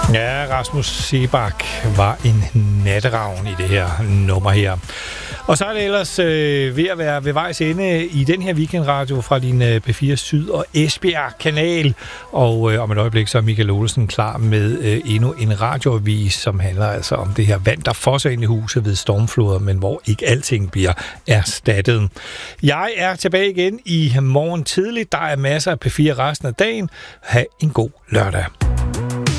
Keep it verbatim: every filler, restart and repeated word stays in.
Ja, Rasmus Seebach var en natteravn i det her nummer her. Og så er det ellers øh, ved at være ved vejs ende i den her weekendradio fra din øh, P fire Syd og Esbjerg-kanal. Og øh, om et øjeblik så er Michael Olsen klar med øh, endnu en radioavis, som handler altså om det her vand, der fosser ind i huset ved stormfloder, men hvor ikke alting bliver erstattet. Jeg er tilbage igen i morgen tidligt. Der er masser af P fire resten af dagen. Ha' en god lørdag.